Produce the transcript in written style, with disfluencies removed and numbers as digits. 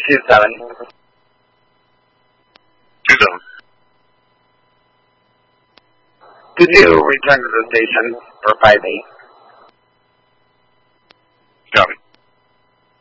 27. 27. Could you return to the station for 58?